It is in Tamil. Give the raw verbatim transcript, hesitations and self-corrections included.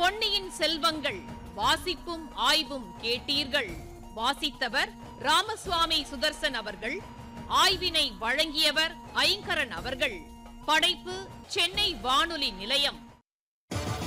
பொன்னியின் செல்வங்கள் வாசிப்பும் ஆய்வும் கேட்டீர்கள். வாசித்தவர் ராமசுவாமி சுதர்சன் அவர்கள். ஆய்வினை வழங்கியவர் ஐங்கரன் அவர்கள். படைப்பு சென்னை வானொலி நிலையம்.